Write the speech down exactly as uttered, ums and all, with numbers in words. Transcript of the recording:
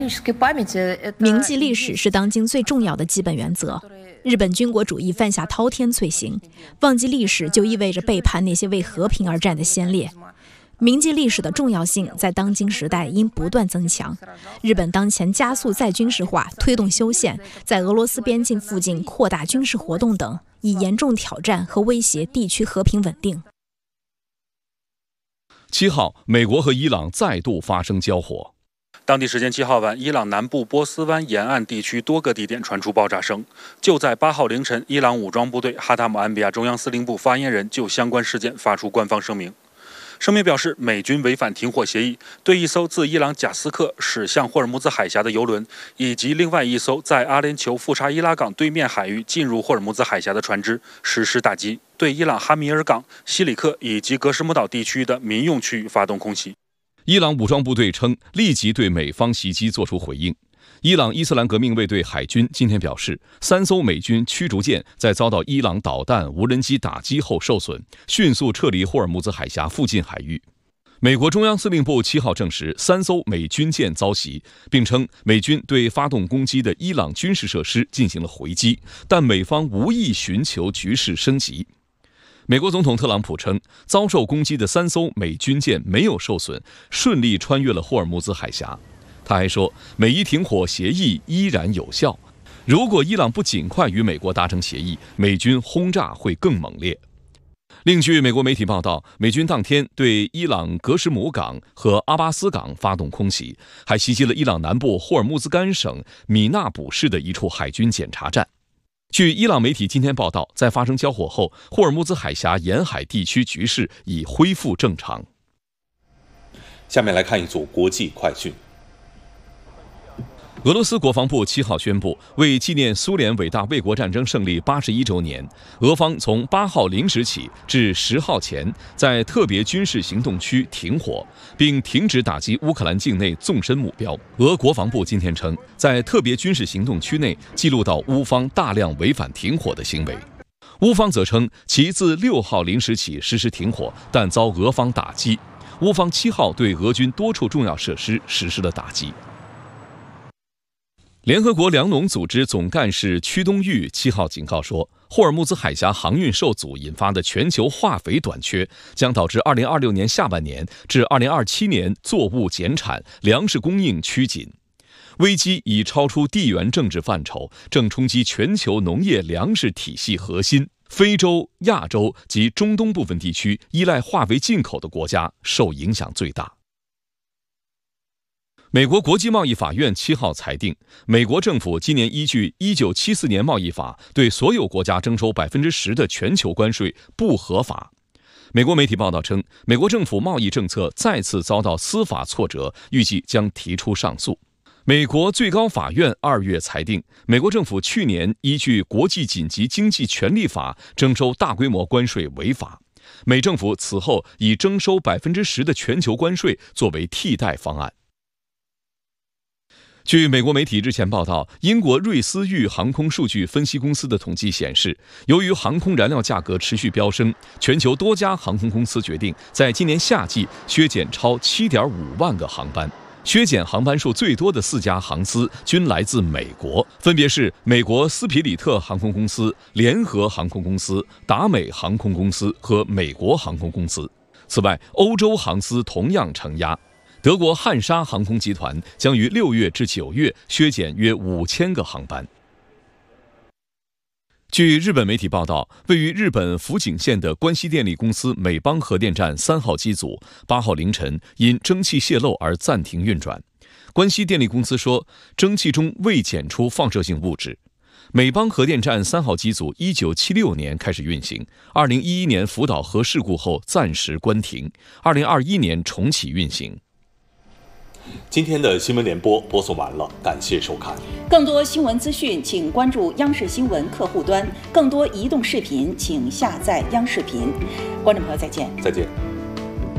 铭记历史是当今最重要的基本原则。日本军国主义犯下滔天罪行，忘记历史就意味着背叛那些为和平而战的先烈。铭记历史的重要性在当今时代应不断增强。日本当前加速再军事化，推动修宪，在俄罗斯边境附近扩大军事活动等，以严重挑战和威胁地区和平稳定。 七号，美国和伊朗再度发生交火。 当地时间七号晚，伊朗南部波斯湾沿岸地区多个地点传出爆炸声。就在八号凌晨，伊朗武装部队哈塔姆安比亚中央司令部发言人就相关事件发出官方声明。声明表示，美军违反停火协议，对一艘自伊朗贾斯克驶向霍尔木兹海峡的油轮，以及另外一艘在阿联酋富查伊拉港对面海域进入霍尔木兹海峡的船只实施打击，对伊朗哈米尔港、西里克以及格什姆岛地区的民用区域发动空袭。 伊朗武装部队称，立即对美方袭击作出回应。伊朗伊斯兰革命卫队海军今天表示，三艘美军驱逐舰在遭到伊朗导弹、无人机打击后受损，迅速撤离霍尔木兹海峡附近海域。美国中央司令部七号证实，三艘美军舰遭袭，并称美军对发动攻击的伊朗军事设施进行了回击，但美方无意寻求局势升级。美国总统特朗普称，遭受攻击的三艘美军舰没有受损，顺利穿越了霍尔木兹海峡。他还说，美伊停火协议依然有效。如果伊朗不尽快与美国达成协议，美军轰炸会更猛烈。另据美国媒体报道，美军当天对伊朗格什姆港和阿巴斯港发动空袭，还袭击了伊朗南部霍尔木兹干省米纳卜市的一处海军检查站。据伊朗媒体今天报道，在发生交火后，霍尔木兹海峡沿海地区局势已恢复正常。 下面来看一组国际快讯。 俄罗斯国防部七号宣布，为纪念苏联伟大卫国战争胜利八十一周年，俄方从八号零时起至十号前，在特别军事行动区停火，并停止打击乌克兰境内纵深目标。俄国防部今天称，在特别军事行动区内记录到乌方大量违反停火的行为。乌方则称，其自六号零时起实施停火，但遭俄方打击。乌方七号对俄军多处重要设施实施了打击。联合国粮农组织总干事屈冬玉七号警告说，霍尔木兹海峡航运受阻引发的全球化肥短缺，将导致二零二六年下半年至二零二七年作物减产，粮食供应趋紧。危机已超出地缘政治范畴，正冲击全球农业粮食体系核心。非洲、亚洲及中东部分地区依赖化肥进口的国家受影响最大。美国国际贸易法院七号裁定，美国政府今年依据一九七四年贸易法对所有国家征收百分之十的全球关税不合法。美国媒体报道称，美国政府贸易政策再次遭到司法挫折，预计将提出上诉。美国最高法院二月裁定，美国政府去年依据国际紧急经济权利法征收大规模关税违法。美政府此后以征收百分之十的全球关税作为替代方案。据美国媒体日前报道，英国瑞思域航空数据分析公司的统计显示，由于航空燃料价格持续飙升，全球多家航空公司决定在今年夏季削减超 七点五万个航班。削减航班数最多的四家航司均来自美国，分别是美国斯皮里特航空公司、联合航空公司、达美航空公司和美国航空公司。此外，欧洲航司同样承压。德国汉莎航空集团将于六月至九月削减约五千个航班。据日本媒体报道，位于日本福井县的关西电力公司美邦核电站三号机组八号凌晨因蒸汽泄漏而暂停运转。关西电力公司说，蒸汽中未检出放射性物质。美邦核电站三号机组一九七六年开始运行，二零一一年福岛核事故后暂时关停，二零二一年重启运行。 今天的新闻联播播送完了，感谢收看。 更多新闻资讯，请关注央视新闻客户端；更多移动视频，请下载央视频。观众朋友，再见。 再见。